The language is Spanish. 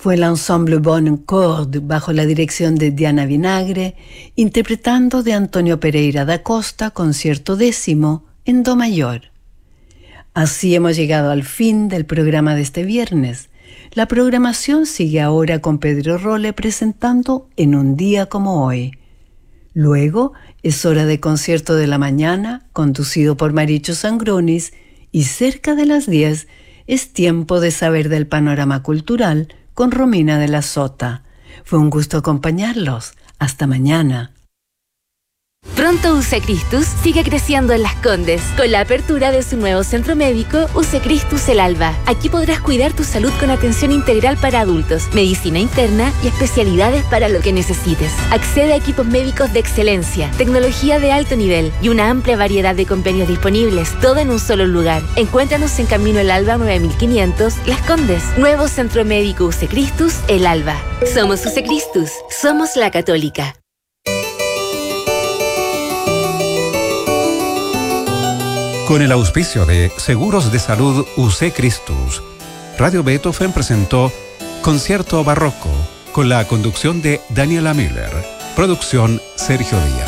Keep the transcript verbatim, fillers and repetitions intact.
Fue el ensemble Bon Corde, bajo la dirección de Diana Vinagre, interpretando de Antonio Pereira da Costa, concierto décimo en do mayor. Así hemos llegado al fin del programa de este viernes. La programación sigue ahora con Pedro Role presentando En un día como hoy. Luego es hora de concierto de la mañana, conducido por Maricho Sangronis, y cerca de las diez es tiempo de saber del panorama cultural con Romina de la Sota. Fue un gusto acompañarlos. Hasta mañana. Pronto U C Christus sigue creciendo en Las Condes con la apertura de su nuevo centro médico U C Christus El Alba. Aquí podrás cuidar tu salud con atención integral para adultos, medicina interna y especialidades para lo que necesites. Accede a equipos médicos de excelencia, tecnología de alto nivel y una amplia variedad de convenios disponibles, todo en un solo lugar. Encuéntranos en Camino El Alba nueve mil quinientos, Las Condes. Nuevo centro médico U C Christus El Alba. Somos U C Christus, somos la Católica. Con el auspicio de Seguros de Salud U C Christus, Radio Beethoven presentó Concierto Barroco con la conducción de Daniela Miller. Producción Sergio Díaz.